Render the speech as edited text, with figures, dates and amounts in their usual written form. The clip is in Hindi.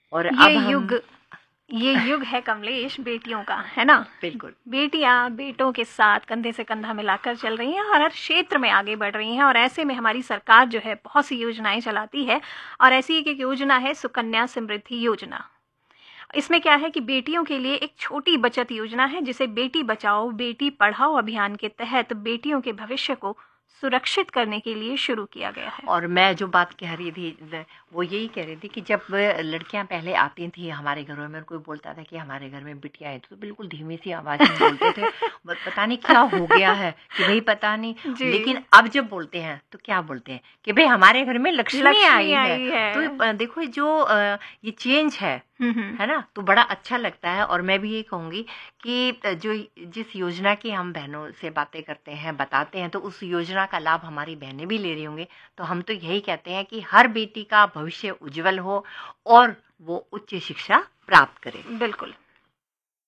और ये अब हम युग ये युग है कमलेश बेटियों का, है ना। बिल्कुल बेटियां बेटों के साथ कंधे से कंधा मिलाकर चल रही हैं और हर क्षेत्र में आगे बढ़ रही हैं। और ऐसे में हमारी सरकार जो है बहुत सी योजनाएं चलाती है, और ऐसी एक योजना है सुकन्या समृद्धि योजना। इसमें क्या है कि बेटियों के लिए एक छोटी बचत योजना है, जिसे बेटी बचाओ बेटी पढ़ाओ अभियान के तहत बेटियों के भविष्य को सुरक्षित करने के लिए शुरू किया गया है। और मैं जो बात कह रही थी वो यही कह रही थी कि जब लड़कियां पहले आती थी हमारे घरों में और कोई बोलता था कि हमारे घर में बिटिया है तो बिल्कुल धीमी सी आवाज में बोलते थे पता नहीं क्या हो गया है कि भाई पता नहीं। जी, लेकिन अब जब बोलते हैं तो क्या बोलते हैं कि भाई हमारे घर में लक्ष्मी लक्ष्मी आई है। आई है। तो देखो जो ये चेंज है ना, तो बड़ा अच्छा लगता है। और मैं भी ये कहूंगी कि जो जिस योजना की हम बहनों से बातें करते हैं बताते हैं तो उस योजना का लाभ हमारी बहनें भी ले रही होंगी। तो हम तो यही कहते हैं कि हर बेटी का भविष्य उज्जवल हो और वो उच्च शिक्षा प्राप्त करे। बिल्कुल।